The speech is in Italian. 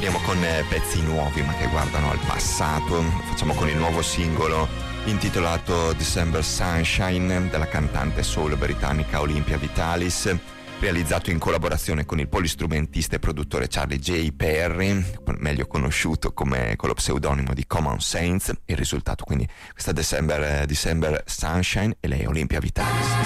Continuiamo con pezzi nuovi ma che guardano al passato. Facciamo con il nuovo singolo intitolato December Sunshine della cantante soul britannica Olympia Vitalis, realizzato in collaborazione con il polistrumentista e produttore Charlie J. Perry, meglio conosciuto con lo pseudonimo di Common Sense. Il risultato quindi questa December Sunshine, e lei Olympia Vitalis.